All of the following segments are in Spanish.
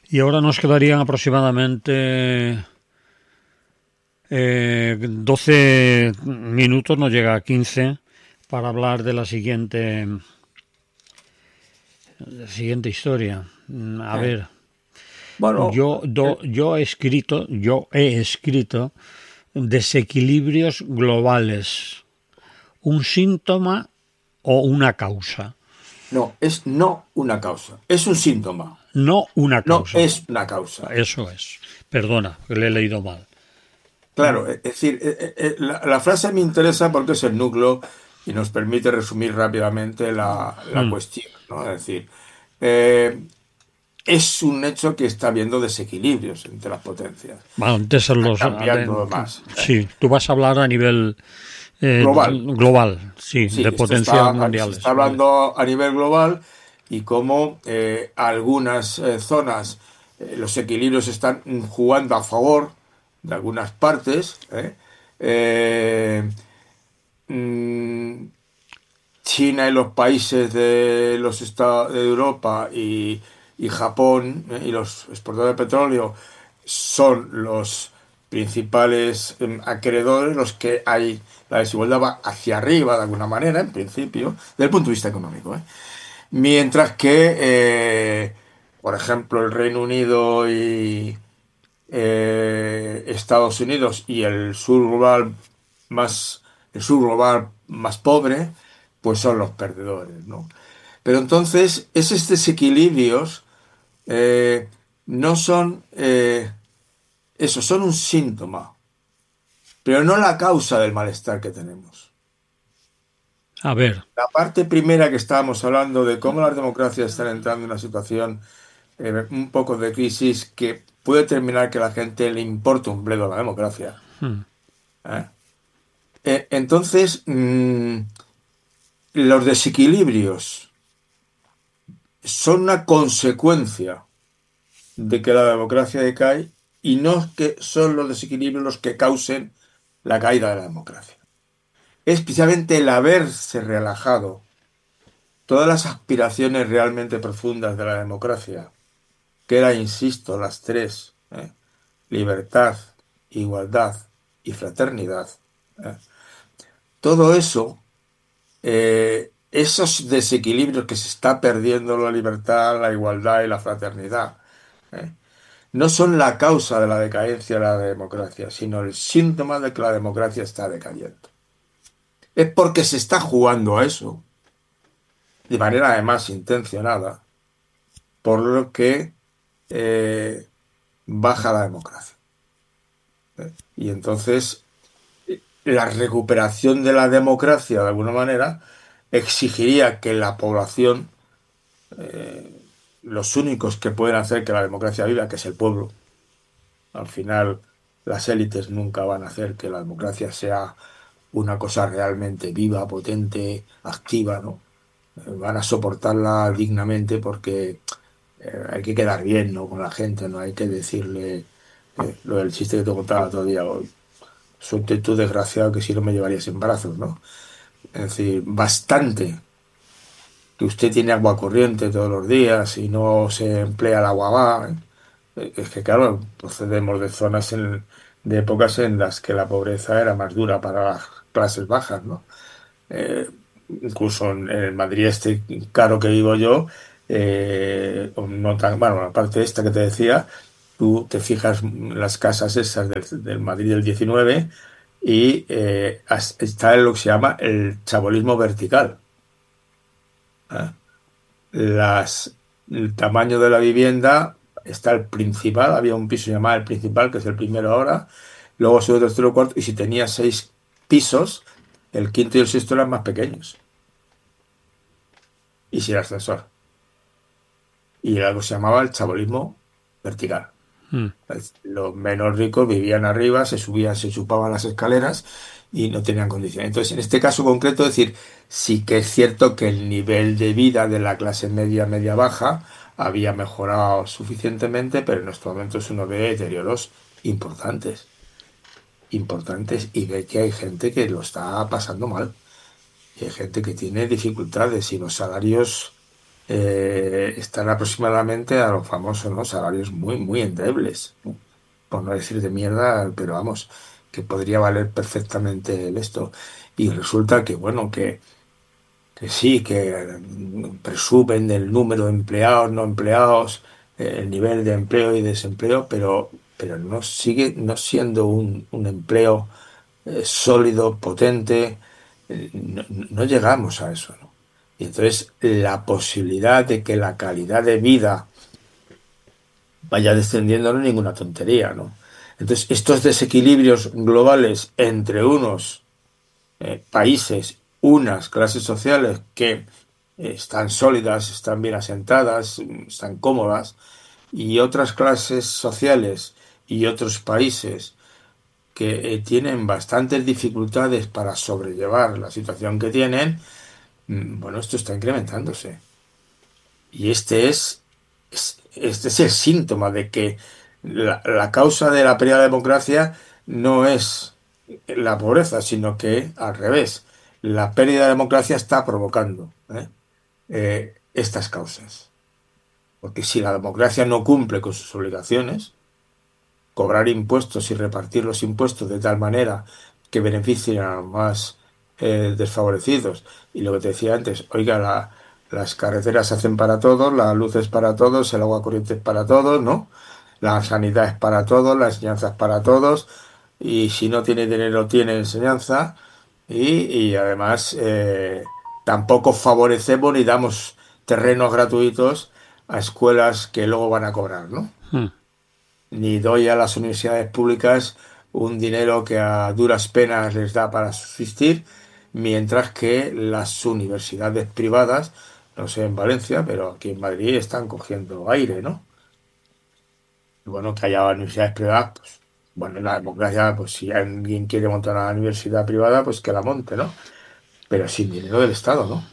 Y ahora nos quedarían aproximadamente 12 minutos, no llega a 15, para hablar de la siguiente historia. A ver, Bueno, yo he escrito desequilibrios globales, un síntoma o una causa. no, es no una causa, es un síntoma, No una no causa. es una causa. Eso es. Perdona, que le he leído mal. Claro, es decir, la frase me interesa porque es el núcleo y nos permite resumir rápidamente la Mm. cuestión, ¿no? Es decir, eh, es un hecho que está habiendo desequilibrios entre las potencias. Bueno, antes Está cambiando más. sí, tú vas a hablar a nivel Global. global, sí, Sí, de potencias se está mundiales, ¿vale? hablando a nivel global y cómo algunas zonas, los equilibrios están jugando a favor de algunas partes. Eh, mm, China y los países de los estados de Europa y Japón y los exportadores de petróleo son los principales acreedores, los que hay, la desigualdad va hacia arriba de alguna manera, en principio, desde el punto de vista económico, ¿eh? Mientras que, por ejemplo, el Reino Unido y Estados Unidos y más, el sur global más pobre, pues son los perdedores, ¿no? Pero entonces, esos desequilibrios eh, no son eso, son un síntoma, pero no la causa del malestar que tenemos. A ver, La parte primera que estábamos hablando de cómo las democracias están entrando en una situación un poco de crisis que puede terminar que a la gente le importe un bledo la democracia. ¿Eh? Entonces, los desequilibrios son una consecuencia de que la democracia decae y no que son los desequilibrios los que causen la caída de la democracia. Es precisamente el haberse relajado todas las aspiraciones realmente profundas de la democracia, que era, insisto, las tres, libertad, igualdad y fraternidad. ¿eh? Todo eso, esos desequilibrios que se está perdiendo la libertad, la igualdad y la fraternidad, ¿eh? no son la causa de la decadencia de la democracia, sino el síntoma de que la democracia está decayendo. Es porque se está jugando a eso, de manera además intencionada, por lo que eh, baja la democracia. Y entonces la recuperación de la democracia, de alguna manera, exigiría que la población, los únicos que pueden hacer que la democracia viva, que es el pueblo, al final las élites nunca van a hacer que la democracia sea una cosa realmente viva, potente, activa, ¿no? Van a soportarla dignamente porque hay que quedar bien, ¿no? Con la gente, no hay que decirle lo del chiste que te contaba todavía hoy. Suerte tú, desgraciado, que si no me llevarías en brazos, ¿no? Es decir, bastante que usted tiene agua corriente todos los días y no se emplea el agua va. Es que, claro, procedemos de zonas, de épocas en las que la pobreza era más dura para las clases bajas, ¿no? Eh, Incluso en el Madrid este caro que vivo yo, o no tan, bueno, aparte de esta que te decía, tú te fijas en las casas esas del Madrid del 19 y está lo que se llama el chabolismo vertical. ¿Eh? El tamaño de la vivienda está el principal, había un piso llamado el principal, que es el primero ahora, luego segundo, tercero, cuarto, y si tenía 6 pisos, el quinto y el sexto eran más pequeños, y sin ascensor. Y algo se llamaba el chabolismo vertical. Los menos ricos vivían arriba, se subían, se chupaban las escaleras y no tenían condiciones. Entonces, en este caso concreto, es decir, sí que es cierto que el nivel de vida de la clase media, media baja, había mejorado suficientemente, pero en estos momentos uno ve deterioros importantes, importantes, y ve que hay gente que lo está pasando mal, y hay gente que tiene dificultades y los salarios. están aproximadamente a los famosos, ¿no? Salarios muy, muy endebles, ¿no? Por no decir de mierda, pero vamos, que podría valer perfectamente el esto. Y resulta que, bueno, que sí, que presumen del número de empleados, no empleados, el nivel de empleo y desempleo, pero no sigue no siendo un empleo sólido, potente, no llegamos a eso, ¿no? Y entonces la posibilidad de que la calidad de vida vaya descendiendo no es ninguna tontería, ¿no? Entonces estos desequilibrios globales entre unos países, unas clases sociales que están sólidas, están bien asentadas, están cómodas, y otras clases sociales y otros países que tienen bastantes dificultades para sobrellevar la situación que tienen, bueno, esto está incrementándose. Y este es el síntoma de que la causa de la pérdida de la democracia no es la pobreza, sino que al revés, la pérdida de democracia está provocando estas causas. Porque si la democracia no cumple con sus obligaciones, cobrar impuestos y repartir los impuestos de tal manera que beneficien a los más desfavorecidos. Y lo que te decía antes, oiga, las carreteras se hacen para todos, la luz es para todos, el agua corriente es para todos, ¿no? La sanidad es para todos, la enseñanza es para todos, y si no tiene dinero, tiene enseñanza, y además tampoco favorecemos ni damos terrenos gratuitos a escuelas que luego van a cobrar, ¿no? Mm. Ni doy a las universidades públicas un dinero que a duras penas les da para subsistir, mientras que las universidades privadas, no sé en Valencia, pero aquí en Madrid están cogiendo aire, ¿no? Y bueno, que haya universidades privadas, pues bueno, en la democracia, pues si alguien quiere montar una universidad privada, pues que la monte, ¿no? Pero sin dinero del Estado, ¿no?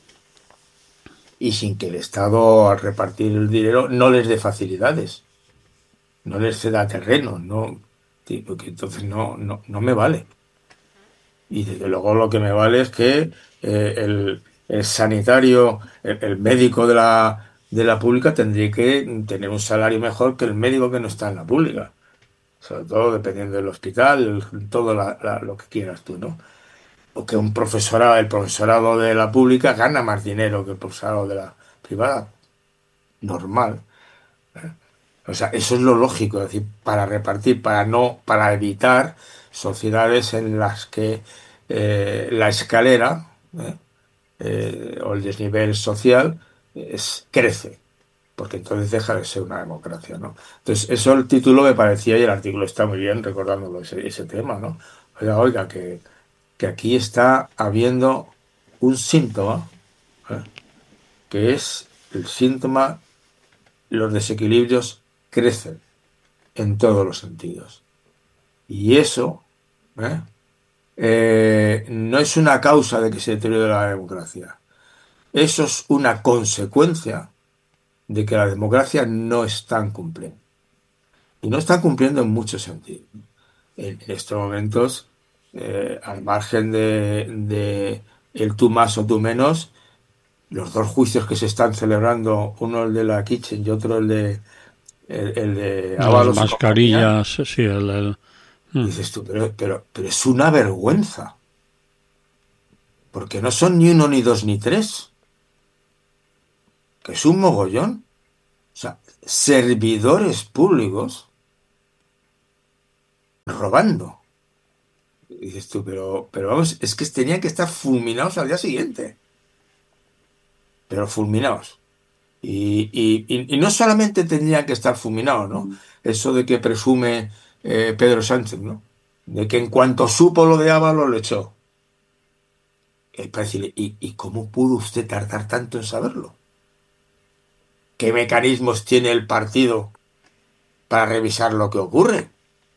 Y sin que el Estado, al repartir el dinero, no les dé facilidades, no les ceda terreno, no, sí, porque entonces no me vale. Y desde luego lo que me vale es que el sanitario, el médico de la pública tendría que tener un salario mejor que el médico que no está en la pública. Sobre todo dependiendo del hospital, todo lo que quieras tú, ¿no? O que un profesorado, el profesorado de la pública gana más dinero que el profesorado de la privada. Normal. O sea, eso es lo lógico, es decir, para repartir, para evitar sociedades en las que la escalera o el desnivel social crece, porque entonces deja de ser una democracia, ¿no? Entonces, eso el título me parecía, y el artículo está muy bien recordándolo ese tema, ¿no? Oiga, que aquí está habiendo un síntoma, ¿eh? Que es el síntoma, los desequilibrios crecen en todos los sentidos. Y eso ¿eh? No es una causa de que se deteriore la democracia. Eso es una consecuencia de que la democracia no están cumpliendo. Y no están cumpliendo en muchos sentidos. En estos momentos, al margen de el tú más o tú menos, los dos juicios que se están celebrando, uno el de la Kitchen y otro el de De las Ábalos y compañía, mascarillas, sí, mm. dices tú, pero es una vergüenza, porque no son ni uno, ni dos, ni tres, que es un mogollón. O sea, servidores públicos robando. Y dices tú, pero vamos, es que tenían que estar fulminados al día siguiente, pero fulminados. Y no solamente tendrían que estar fulminados, ¿no? Eso de que presume Pedro Sánchez, ¿no? De que en cuanto supo lo de Ábalos lo echó. Es para decirle, ¿y cómo pudo usted tardar tanto en saberlo? ¿Qué mecanismos tiene el partido para revisar lo que ocurre?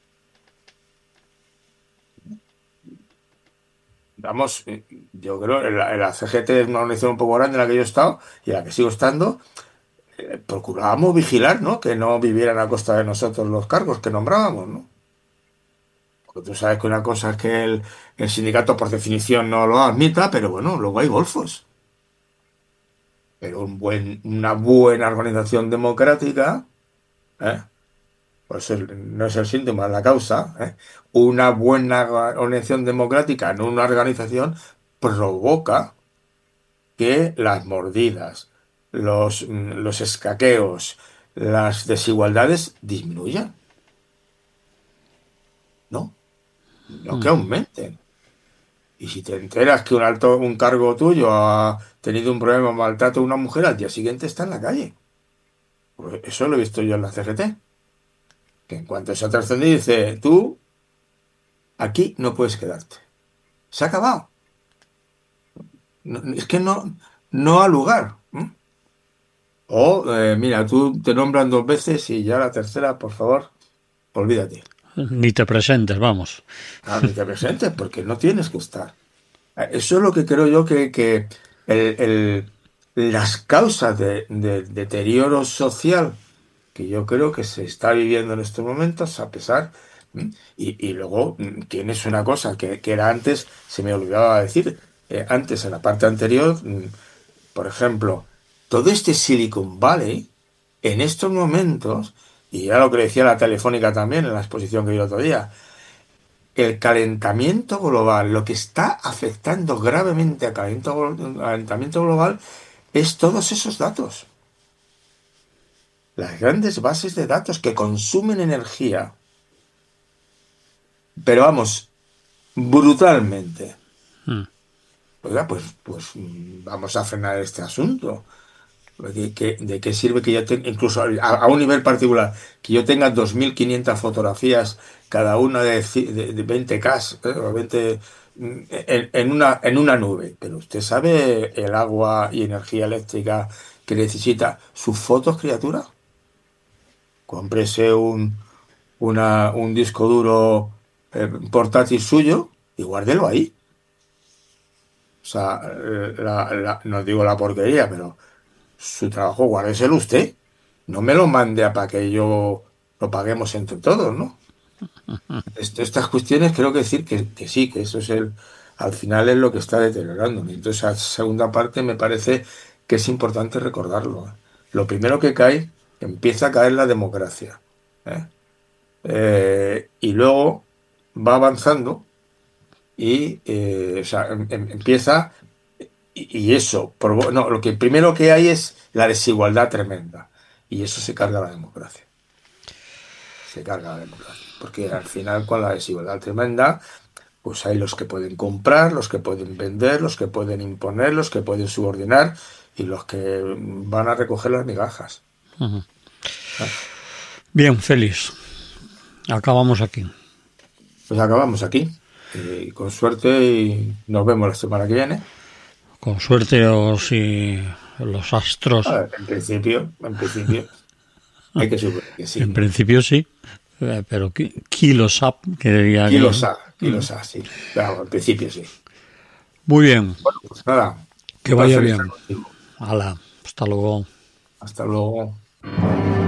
Vamos, yo creo que la CGT es una organización un poco grande en la que yo he estado y en la que sigo estando. Procurábamos vigilar, ¿no? Que no vivieran a costa de nosotros los cargos que nombrábamos, ¿no? Porque tú sabes que una cosa es que el sindicato por definición no lo admita, pero bueno, luego hay golfos. pero una buena organización democrática, ¿eh? Pues no es el síntoma, es la causa, ¿eh? Una buena organización democrática en una organización provoca que las mordidas, los escaqueos, las desigualdades disminuyan, ¿no? No que aumenten. Y si te enteras que un cargo tuyo ha tenido un problema, maltrato a una mujer, al día siguiente está en la calle. Pues eso lo he visto yo en la CGT. Que en cuanto se ha trascendido, dice, tú aquí no puedes quedarte. Se ha acabado. Es que no ha lugar. ¿M? O, mira, tú te nombran 2 veces y ya la tercera, por favor, olvídate. Ni te presentes, vamos. Ah, ni te presentes porque no tienes que estar. Eso es lo que creo yo que las causas del deterioro social que yo creo que se está viviendo en estos momentos, a pesar, y luego tienes una cosa que era antes, se me olvidaba decir, antes en la parte anterior, por ejemplo, todo este Silicon Valley, en estos momentos, y ya lo que decía la Telefónica también en la exposición que vi el otro día, el calentamiento global, lo que está afectando gravemente al calentamiento global es todos esos datos. Las grandes bases de datos que consumen energía, pero vamos, brutalmente. Mm. Oiga, pues vamos a frenar este asunto. ¿De qué sirve que yo tenga, incluso a un nivel particular, que yo tenga 2.500 fotografías, cada una de 20K, o 20, en una nube? Pero usted sabe el agua y energía eléctrica que necesita sus fotos, criatura. Cómprese un disco duro portátil suyo y guárdelo ahí. O sea, no digo la porquería, pero su trabajo guárdeselo usted. No me lo mande a para que yo lo paguemos entre todos, ¿no? Estas cuestiones creo que decir que sí, que eso al final es lo que está deteriorando. Y entonces, esa segunda parte me parece que es importante recordarlo, ¿eh? Lo primero que cae, empieza a caer la democracia, ¿eh? Y luego va avanzando y o sea, empieza y eso, no, lo que primero que hay es la desigualdad tremenda y eso se carga la democracia, se carga la democracia, porque al final con la desigualdad tremenda, pues hay los que pueden comprar, los que pueden vender, los que pueden imponer, los que pueden subordinar y los que van a recoger las migajas. Uh-huh. ¿Ah? Bien, Félix, acabamos aquí. Pues acabamos aquí. Con suerte y nos vemos la semana que viene. Con suerte o si los astros. A ver, en principio hay que suponer que sí, En ¿no? principio sí, pero kilos up, que diría Kilos A, sí. Claro, en principio sí. Muy bien. Bueno, pues nada. Que vaya bien. Hala, hasta luego. Hasta luego.